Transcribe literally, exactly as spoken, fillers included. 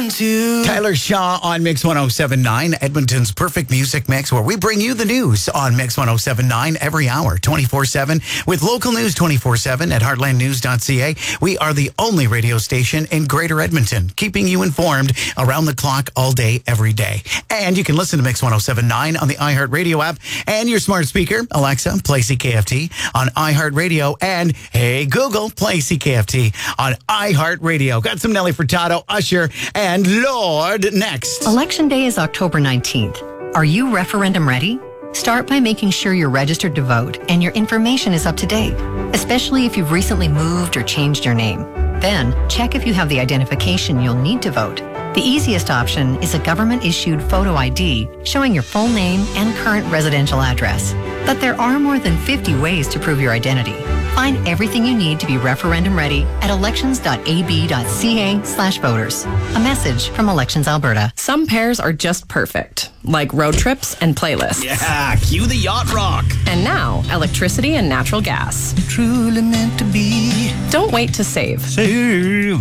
listen to Tyler Shaw on Mix one oh seven point nine, Edmonton's perfect music mix, where we bring you the news on Mix one oh seven point nine every hour, twenty-four seven, with local news twenty-four seven at heartland news dot c a. We are the only radio station in Greater Edmonton, keeping you informed around the clock all day, every day. And you can listen to Mix one oh seven point nine on the iHeartRadio app and your smart speaker. Alexa, play C K F T on iHeartRadio, and hey, Google, play C K F T on iHeartRadio. Got some Nelly Furtado, Usher, and Lord next. Election Day is October nineteenth. Are you referendum ready? Start by making sure you're registered to vote and your information is up to date, especially if you've recently moved or changed your name. Then, check if you have the identification you'll need to vote. The easiest option is a government-issued photo I D showing your full name and current residential address. But there are more than fifty ways to prove your identity. Find everything you need to be referendum ready at elections dot a b dot c a slash voters. A message from Elections Alberta. Some pairs are just perfect, like road trips and playlists. Yeah, cue the yacht rock. And now, electricity and natural gas. Truly meant to be. Don't wait to save. Save.